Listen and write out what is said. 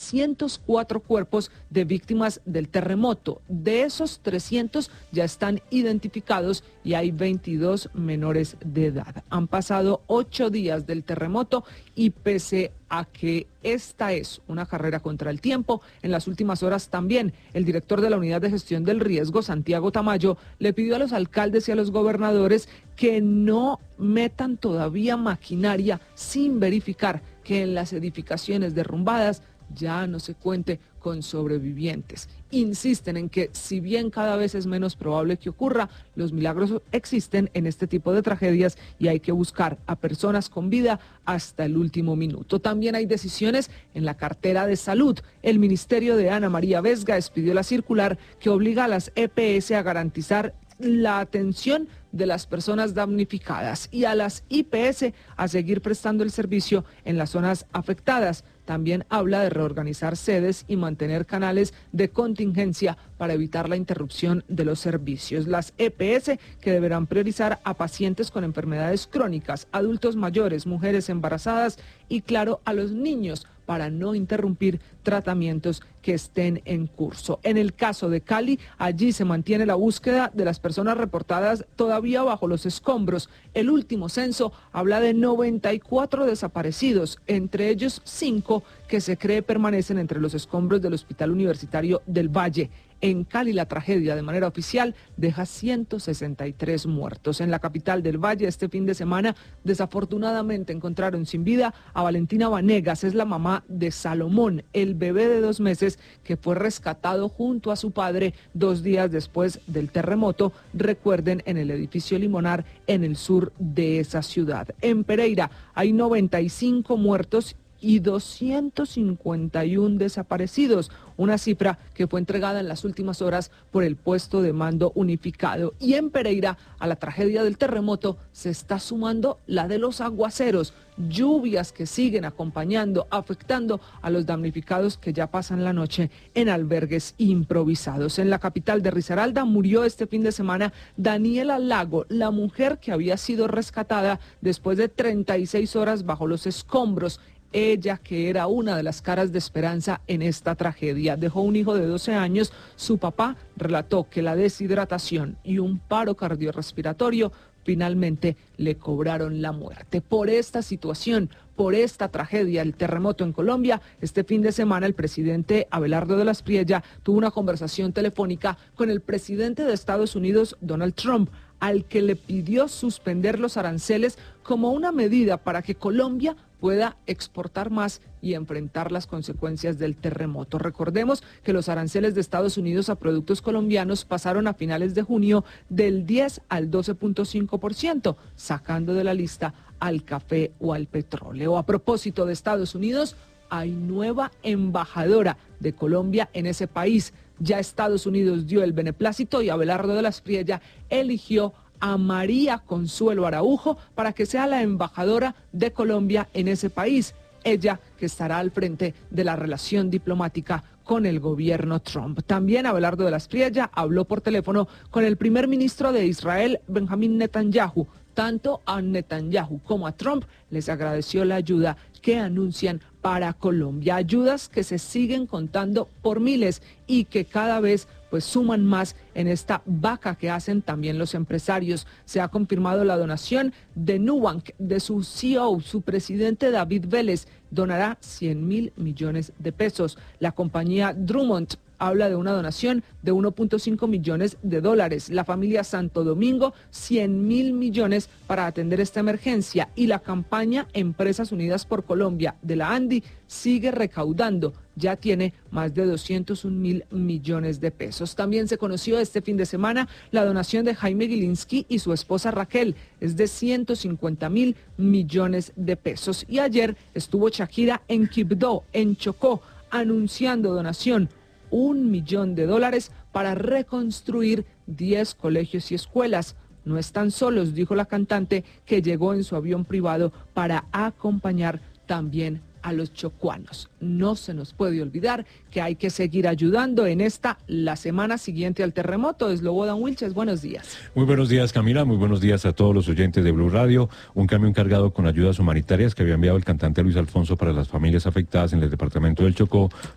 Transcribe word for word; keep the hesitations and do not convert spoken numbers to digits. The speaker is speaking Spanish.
trescientos cuatro cuerpos de víctimas del terremoto. De esos trescientos ya están identificados y hay veintidós menores de edad. Han pasado ocho días del terremoto y pese a que esta es una carrera contra el tiempo, en las últimas horas también el director de la Unidad de Gestión del Riesgo, Santiago Tamayo, le pidió a los alcaldes y a los gobernadores que no metan todavía maquinaria sin verificar que en las edificaciones derrumbadas ya no se cuente con sobrevivientes. Insisten en que si bien cada vez es menos probable que ocurra, los milagros existen en este tipo de tragedias y hay que buscar a personas con vida hasta el último minuto. También hay decisiones en la cartera de salud. El ministerio de Ana María Vesga expidió la circular que obliga a las E P S a garantizar la atención de las personas damnificadas y a las I P S a seguir prestando el servicio en las zonas afectadas. También habla de reorganizar sedes y mantener canales de contingencia para evitar la interrupción de los servicios. Las E P S que deberán priorizar a pacientes con enfermedades crónicas, adultos mayores, mujeres embarazadas y, claro, a los niños, para no interrumpir tratamientos que estén en curso. En el caso de Cali, allí se mantiene la búsqueda de las personas reportadas todavía bajo los escombros. El último censo habla de noventa y cuatro desaparecidos, entre ellos cinco que se cree permanecen entre los escombros del Hospital Universitario del Valle. En Cali, la tragedia de manera oficial deja ciento sesenta y tres muertos. En la capital del Valle, este fin de semana, desafortunadamente encontraron sin vida a Valentina Vanegas. Es la mamá de Salomón, el bebé de dos meses que fue rescatado junto a su padre dos días después del terremoto. Recuerden, en el edificio Limonar, en el sur de esa ciudad. En Pereira hay noventa y cinco muertos y doscientos cincuenta y uno desaparecidos, una cifra que fue entregada en las últimas horas por el puesto de mando unificado. Y en Pereira, a la tragedia del terremoto se está sumando la de los aguaceros, lluvias que siguen acompañando, afectando a los damnificados que ya pasan la noche en albergues improvisados. En la capital de Risaralda murió este fin de semana Daniela Lago, la mujer que había sido rescatada después de treinta y seis horas bajo los escombros. Ella, que era una de las caras de esperanza en esta tragedia, dejó un hijo de doce años. Su papá relató que la deshidratación y un paro cardiorrespiratorio finalmente le cobraron la muerte. Por esta situación, por esta tragedia, el terremoto en Colombia, este fin de semana el presidente Abelardo de la Espriella tuvo una conversación telefónica con el presidente de Estados Unidos, Donald Trump, al que le pidió suspender los aranceles como una medida para que Colombia pueda exportar más y enfrentar las consecuencias del terremoto. Recordemos que los aranceles de Estados Unidos a productos colombianos pasaron a finales de junio del diez al doce punto cinco por ciento, sacando de la lista al café o al petróleo. A propósito de Estados Unidos, hay nueva embajadora de Colombia en ese país. Ya Estados Unidos dio el beneplácito y Abelardo de la Espriella eligió a María Consuelo Araujo para que sea la embajadora de Colombia en ese país. Ella que estará al frente de la relación diplomática con el gobierno Trump. También Abelardo de la Espriella habló por teléfono con el primer ministro de Israel, Benjamín Netanyahu. Tanto a Netanyahu como a Trump les agradeció la ayuda que anuncian para Colombia. Ayudas que se siguen contando por miles y que cada vez pues suman más en esta vaca que hacen también los empresarios. Se ha confirmado la donación de Nubank, de su C E O, su presidente David Vélez, donará cien mil millones de pesos. La compañía Drummond habla de una donación de uno punto cinco millones de dólares. La familia Santo Domingo, cien mil millones para atender esta emergencia. Y la campaña Empresas Unidas por Colombia de la ANDI sigue recaudando. Ya tiene más de doscientos un mil millones de pesos. También se conoció este fin de semana la donación de Jaime Gilinski y su esposa Raquel. Es de ciento cincuenta mil millones de pesos. Y ayer estuvo Shakira en Quibdó, en Chocó, anunciando donación un millón de dólares para reconstruir diez colegios y escuelas. No están solos, dijo la cantante, que llegó en su avión privado para acompañar también a los chocuanos. No se nos puede olvidar que hay que seguir ayudando en esta, la semana siguiente al terremoto. Slobodan Wilches, buenos días. Muy buenos días, Camila, muy buenos días a todos los oyentes de Blue Radio. Un camión cargado con ayudas humanitarias que había enviado el cantante Luis Alfonso para las familias afectadas en el departamento del Chocó